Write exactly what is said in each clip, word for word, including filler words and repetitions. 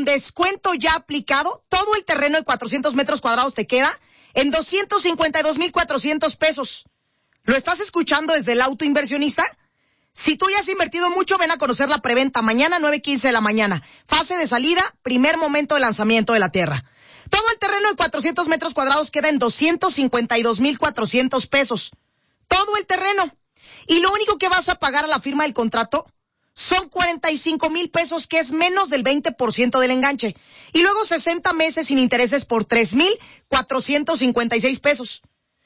descuento ya aplicado, todo el terreno de cuatrocientos metros cuadrados te queda en doscientos cincuenta y dos mil cuatrocientos pesos. ¿Lo estás escuchando desde el Auto Inversionista? Si tú ya has invertido mucho, ven a conocer la preventa mañana nueve quince de la mañana. Fase de salida, primer momento de lanzamiento de la tierra. Todo el terreno de cuatrocientos metros cuadrados queda en doscientos cincuenta y dos mil cuatrocientos pesos. Todo el terreno. Y lo único que vas a pagar a la firma del contrato son cuarenta y cinco mil pesos, que es menos del veinte por ciento del enganche. Y luego sesenta meses sin intereses por tres mil cuatrocientos cincuenta y seis pesos.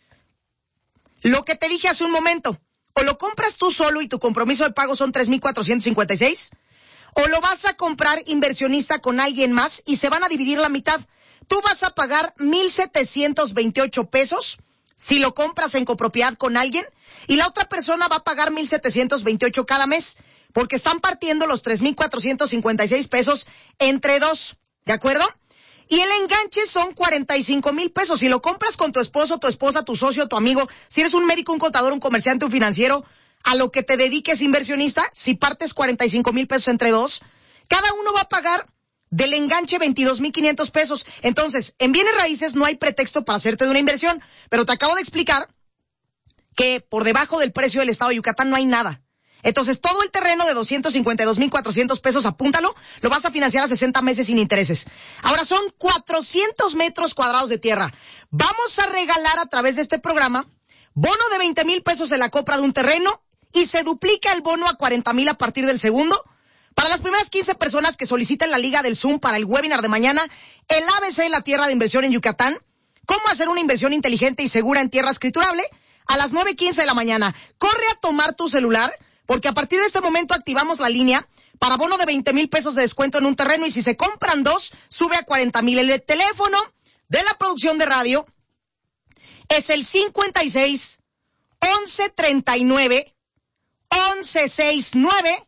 Lo que te dije hace un momento. O lo compras tú solo y tu compromiso de pago son tres mil cuatrocientos cincuenta y seis, o lo vas a comprar inversionista con alguien más y se van a dividir la mitad. Tú vas a pagar mil setecientos veintiocho pesos si lo compras en copropiedad con alguien, y la otra persona va a pagar mil setecientos veintiocho cada mes, porque están partiendo los tres mil cuatrocientos cincuenta y seis pesos entre dos, ¿de acuerdo? Y el enganche son cuarenta y cinco mil pesos. Si lo compras con tu esposo, tu esposa, tu socio, tu amigo, si eres un médico, un contador, un comerciante, un financiero, a lo que te dediques inversionista, si partes cuarenta y cinco mil pesos entre dos, cada uno va a pagar del enganche veintidós mil quinientos pesos. Entonces, en bienes raíces no hay pretexto para hacerte de una inversión, pero te acabo de explicar que por debajo del precio del estado de Yucatán no hay nada. Entonces, todo el terreno de doscientos cincuenta y dos mil cuatrocientos pesos, apúntalo, lo vas a financiar a sesenta meses sin intereses. Ahora son cuatrocientos metros cuadrados de tierra. Vamos a regalar a través de este programa bono de veinte mil pesos en la compra de un terreno, y se duplica el bono a cuarenta mil a partir del segundo. Para las primeras quince personas que soliciten la liga del Zoom para el webinar de mañana, el A B C en la tierra de inversión en Yucatán, cómo hacer una inversión inteligente y segura en tierra escriturable, a las nueve quince de la mañana. Corre a tomar tu celular, porque a partir de este momento activamos la línea para bono de veinte mil pesos de descuento en un terreno, y si se compran dos, sube a cuarenta mil. El teléfono de la producción de radio es el cincuenta y seis, once treinta y nueve, once sesenta y nueve,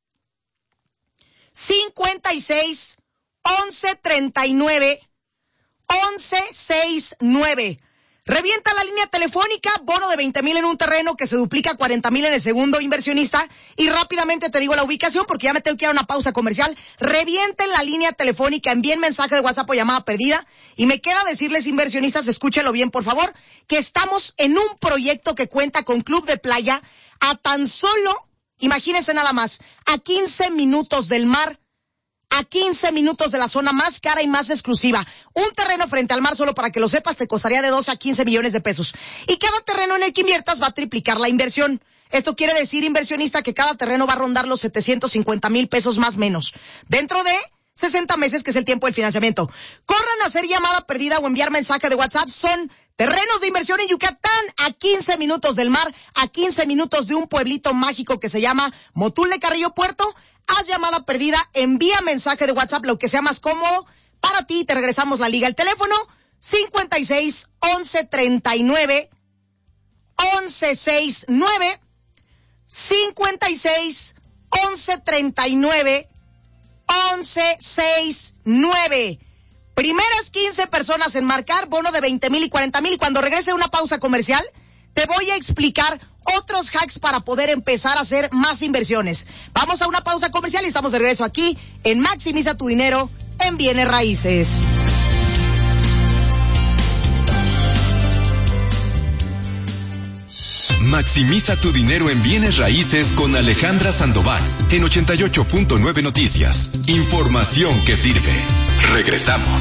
cincuenta y seis, once treinta y nueve, once sesenta y nueve. Revienta la línea telefónica, bono de veinte mil en un terreno que se duplica a cuarenta mil en el segundo, inversionista. Y rápidamente te digo la ubicación porque ya me tengo que ir a una pausa comercial. Revienten la línea telefónica, envíen mensaje de WhatsApp o llamada perdida. Y me queda decirles, inversionistas, escúchenlo bien, por favor, que estamos en un proyecto que cuenta con club de playa a tan solo, imagínense nada más, a quince minutos del mar. A quince minutos de la zona más cara y más exclusiva. Un terreno frente al mar, solo para que lo sepas, te costaría de doce a quince millones de pesos. Y cada terreno en el que inviertas va a triplicar la inversión. Esto quiere decir, inversionista, que cada terreno va a rondar los setecientos cincuenta mil pesos más menos. Dentro de sesenta meses, que es el tiempo del financiamiento. Corran a hacer llamada perdida o enviar mensaje de WhatsApp. Son terrenos de inversión en Yucatán, a quince minutos del mar, a quince minutos de un pueblito mágico que se llama Motul de Carrillo Puerto. Haz llamada perdida, envía mensaje de WhatsApp, lo que sea más cómodo para ti, y te regresamos la liga. El teléfono cincuenta y seis, once treinta y nueve, once sesenta y nueve, cincuenta y seis, once treinta y nueve, once sesenta y nueve. Primeras quince personas en marcar, bono de veinte mil y cuarenta mil. Y cuando regrese una pausa comercial, te voy a explicar otros hacks para poder empezar a hacer más inversiones. Vamos a una pausa comercial y estamos de regreso aquí en Maximiza tu dinero en bienes raíces. Maximiza tu dinero en bienes raíces con Alejandra Sandoval en ochenta y ocho punto nueve Noticias. Información que sirve. Regresamos.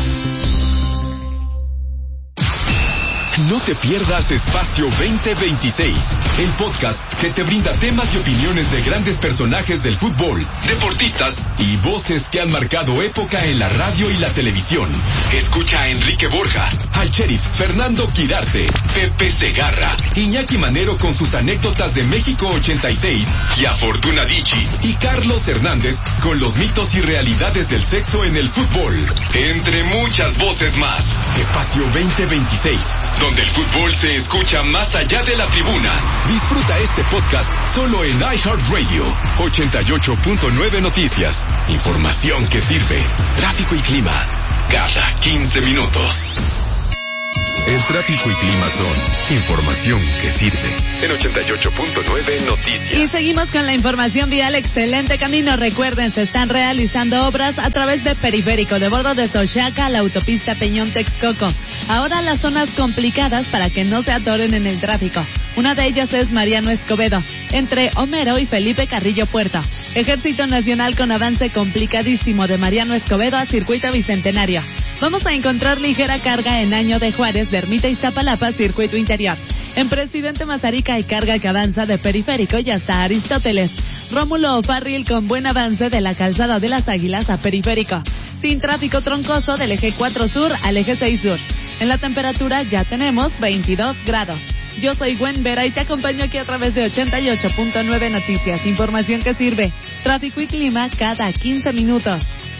No te pierdas Espacio veinte veintiséis, el podcast que te brinda temas y opiniones de grandes personajes del fútbol, deportistas y voces que han marcado época en la radio y la televisión. Escucha a Enrique Borja, al sheriff Fernando Quirarte, Pepe Segarra, Iñaki Manero con sus anécdotas de México ochenta y seis y a Fortuna Dicci y Carlos Hernández con los mitos y realidades del sexo en el fútbol, entre muchas voces más. Espacio veinte veintiséis, donde el fútbol se escucha más allá de la tribuna. Disfruta este podcast solo en iHeartRadio. ochenta y ocho punto nueve Noticias. Información que sirve. Tráfico y clima cada quince minutos. El tráfico y clima son información que sirve. en ochenta y ocho punto nueve Noticias. Y seguimos con la información vial. Excelente camino. Recuerden, se están realizando obras a través de Periférico, de bordo de Xochaca a la autopista Peñón Texcoco. Ahora las zonas complicadas para que no se atoren en el tráfico. Una de ellas es Mariano Escobedo, entre Homero y Felipe Carrillo Puerto. Ejército Nacional con avance complicadísimo de Mariano Escobedo a Circuito Bicentenario. Vamos a encontrar ligera carga en Año de Juárez, de Ermita Iztapalapa, Circuito Interior. En Presidente Mazarica hay carga que avanza de Periférico y hasta Aristóteles. Rómulo O'Farrill con buen avance de la Calzada de las Águilas a Periférico. Sin tráfico troncoso del eje cuatro Sur al eje seis Sur. En la temperatura ya tenemos veintidós grados. Yo soy Gwen Vera y te acompaño aquí a través de ochenta y ocho punto nueve Noticias. Información que sirve. Tráfico y clima cada quince minutos.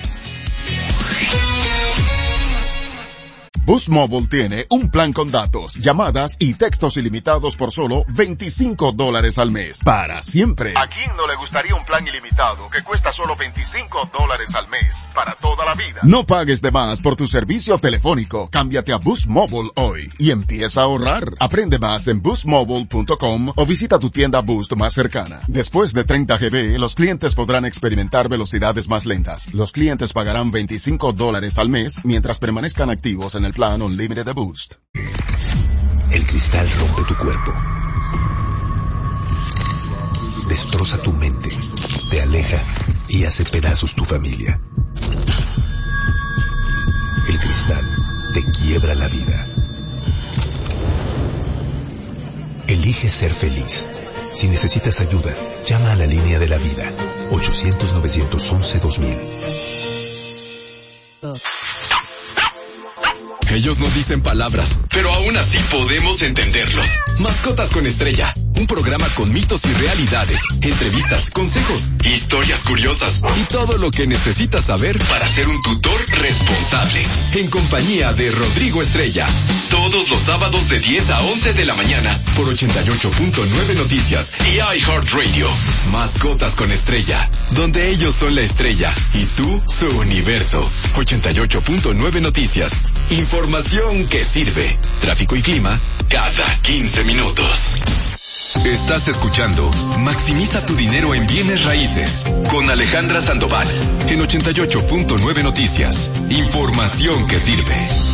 Boost Mobile tiene un plan con datos, llamadas y textos ilimitados por solo veinticinco dólares al mes. Para siempre. ¿A quién no le gustaría un plan ilimitado que cuesta solo veinticinco dólares al mes? Para toda la vida. No pagues de más por tu servicio telefónico. Cámbiate a Boost Mobile hoy y empieza a ahorrar. Aprende más en boost mobile punto com o visita tu tienda Boost más cercana. Después de treinta gigabytes, los clientes podrán experimentar velocidades más lentas. Los clientes pagarán veinticinco dólares al mes mientras permanezcan activos en el plan Unlimited de Boost. El cristal rompe tu cuerpo, destroza tu mente, te aleja y hace pedazos tu familia. El cristal te quiebra la vida. Elige ser feliz. Si necesitas ayuda, llama a la línea de la vida. ochocientos, novecientos once, dos mil. Ellos no dicen palabras, pero aún así podemos entenderlos. Mascotas con Estrella, un programa con mitos y realidades, entrevistas, consejos, historias curiosas y todo lo que necesitas saber para ser un tutor responsable. En compañía de Rodrigo Estrella, todos los sábados de diez a once de la mañana por ochenta y ocho punto nueve Noticias y iHeartRadio. Mascotas con Estrella, donde ellos son la estrella y tú su universo. ochenta y ocho punto nueve Noticias. Información que sirve. Tráfico y clima cada quince minutos. Estás escuchando Maximiza tu dinero en bienes raíces con Alejandra Sandoval en ochenta y ocho punto nueve Noticias. Información que sirve.